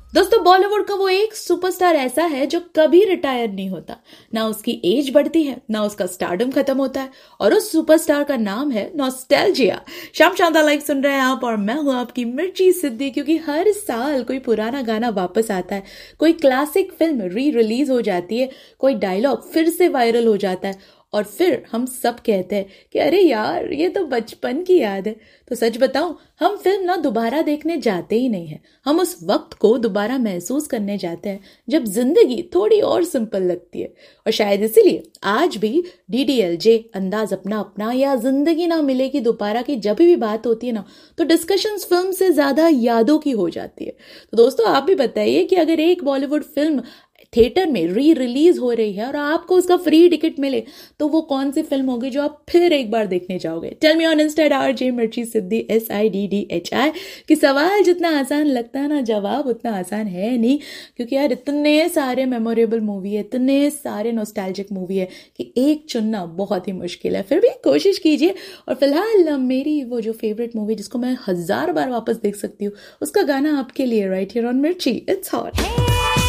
दोस्तों, बॉलीवुड का वो एक सुपरस्टार ऐसा है जो कभी रिटायर नहीं होता। ना उसकी एज बढ़ती है, ना उसका स्टारडम खत्म होता है, और उस सुपरस्टार का नाम है नॉस्टैल्जिया। शाम शानदार लाइव सुन रहे हैं आप, और मैं हूं आपकी मिर्ची सिद्धि। क्योंकि हर साल कोई पुराना गाना वापस आता है, कोई क्लासिक फिल्म री रिलीज हो जाती है, कोई डायलॉग फिर से वायरल हो जाता है, और फिर हम सब कहते हैं कि अरे यार, ये तो बचपन की याद है। तो सच बताऊं, हम फिल्म ना दोबारा देखने जाते ही नहीं है, हम उस वक्त को दोबारा महसूस करने जाते हैं जब जिंदगी थोड़ी और सिंपल लगती है। और शायद इसीलिए आज भी डीडीएलजे, अंदाज अपना अपना या जिंदगी ना मिलेगी दोबारा की जब भी बात होती है ना, तो डिस्कशंस फिल्म से ज्यादा यादों की हो जाती है। तो दोस्तों, आप भी बताइए कि अगर एक बॉलीवुड फिल्म थिएटर में री रिलीज हो रही है और आपको उसका फ्री टिकट मिले, तो वो कौन सी फिल्म होगी जो आप फिर एक बार देखने जाओगे? Tell me on Insta RJ मिर्ची सिद्धि SIDDHI। कि सवाल जितना आसान लगता है ना, जवाब उतना आसान है नहीं। क्योंकि यार, इतने सारे मेमोरेबल मूवी है, इतने सारे नॉस्टैल्जिक मूवी है कि एक चुनना बहुत ही मुश्किल है। फिर भी कोशिश कीजिए। और फिलहाल मेरी वो जो फेवरेट मूवी जिसको मैं 1000 बार वापस देख सकती हूँ, उसका गाना आपके लिए राइट हियर ऑन मिर्ची। It's hot.